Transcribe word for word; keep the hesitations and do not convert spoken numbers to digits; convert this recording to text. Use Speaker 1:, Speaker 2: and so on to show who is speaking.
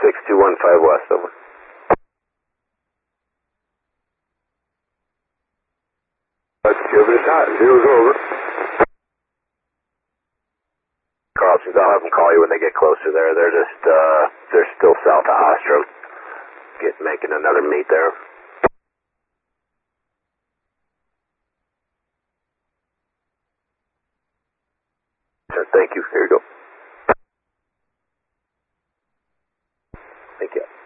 Speaker 1: six two one five west, over.
Speaker 2: Give it a shot. Zero's over.
Speaker 1: Carlson's, I'll have them call you when they get closer there. They're just, uh, they're still south of Ostrom. Get, making another meet there. Thank you. Here you go. Thank you.